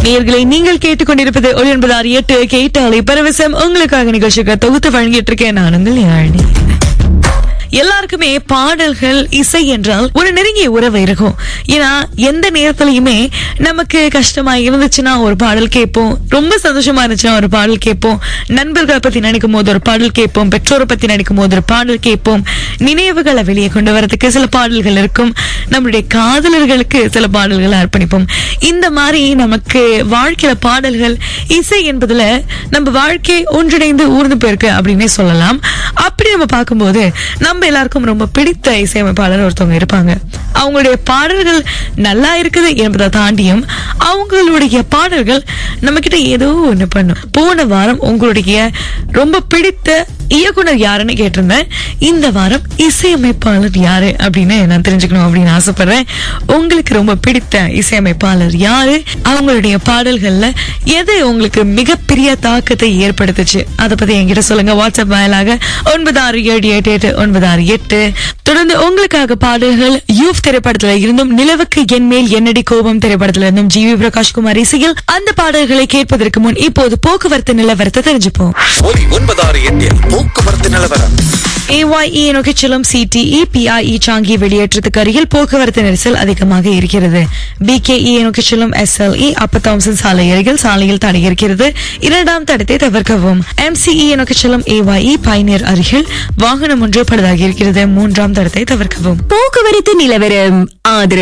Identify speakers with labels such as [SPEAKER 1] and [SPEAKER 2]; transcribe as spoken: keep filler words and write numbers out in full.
[SPEAKER 1] நேயர்களை நீங்கள் கேட்டுக்கொண்டிருப்பது ஒளி ஒன்பது ஆறு எட்டு கேட்டாலே பரவசம். உங்களுக்காக நிகழ்ச்சிக்கு தொகுத்து வழங்கிட்டு இருக்கேன் நான் உங்கள் யாழினி. எல்லாருக்குமே பாடல்கள் இசை என்றால் ஒரு நெருங்கிய உறவு இருக்கும். ஏன்னா எந்த நேரத்திலயுமே நமக்கு கஷ்டமா இருந்துச்சுன்னா ஒரு பாடல் கேட்போம், ரொம்ப சந்தோஷமா இருந்துச்சுன்னா ஒரு பாடல் கேட்போம், நண்பர்களை பத்தி நினைக்கும் போது ஒரு பாடல் கேட்போம், பெற்றோரை பத்தி நினைக்கும் போது ஒரு பாடல் கேட்போம், நினைவுகளை வெளியே கொண்டு வரதுக்கு சில பாடல்கள் இருக்கும், நம்மளுடைய காதலர்களுக்கு சில பாடல்களை அர்ப்பணிப்போம். இந்த மாதிரி நமக்கு வாழ்க்கையில பாடல்கள் இசை என்பதுல நம்ம வாழ்க்கை ஒன்றிணைந்து ஊர்ந்து போயிருக்கு அப்படின்னே சொல்லலாம். அப்படி நம்ம பார்க்கும்போது நம்ம எல்லாருக்கும் ரொம்ப பிடித்த இசையமைப்பாளர் ஒருத்தவங்க இருப்பாங்க. அவங்களுடைய பாடல்கள் நல்லா இருக்குது என்பதை தாண்டியும் அவங்களுடைய பாடல்கள் நம்ம கிட்ட ஏதோ ஒண்ணு பண்ணும். போன வாரம் உங்களுடைய ரொம்ப பிடித்த இயக்குனர் யாருன்னு கேட்டிருந்தேன். இந்த வாரம் இசையமைப்பாளர் யாரு அப்படின்னு நான் தெரிஞ்சுக்கணும் அப்படின்னு ஆசைப்படுறேன். உங்களுக்கு ரொம்ப பிடித்த இசையமைப்பாளர் யாரு, அவங்களுடைய பாடல்கள்ல எது உங்களுக்கு மிகப்பெரிய தாக்கத்தை ஏற்படுத்துச்சு, அதை பத்தி என்கிட்ட சொல்லுங்க. வாட்ஸ்அப் வாயிலாக ஒன்பது ஆறு ஏழு எட்டு எட்டு ஒன்பது ஆறு எட்டு. தொடர்ந்து உங்களுக்காக பாடல்கள் யூத் திரைப்படத்துல இருந்தும், நிலவுக்கு என் மேல் என்னடி கோபம் திரைப்படத்துல இருந்தும் ஜி வி பிரகாஷ் குமார் இசையில் அந்த பாடல்களை கேட்பதற்கு முன் இப்போது போக்குவரத்து நிலவரத்தை தெரிஞ்சுப்போம்.
[SPEAKER 2] போக்குவரத்து நிலவரம்.
[SPEAKER 1] ஏ ஒய் இ நோக்கி செல்லும் சி டி இ பி ஐ இ சாங்கி வெளியேற்றத்துக்கு அருகில் போக்குவரத்து நெரிசல் அதிகமாக இருக்கிறது. பி கே இ நோக்கி செல்லும் S L E Appar Thomson சாலை அருகில் சாலையில் தடை இருக்கிறது. இரண்டாம் தடத்தை தவிர்க்கவும். எம் சி இ நோக்கி செல்லும் ஏ ஒய் இ பயணியர் அருகில் வாகனம் ஒன்று பழுதாகி இருக்கிறது. மூன்றாம் தடத்தை தவிர்க்கவும்.
[SPEAKER 3] போக்குவரத்து நிலவரம் ஆதரவு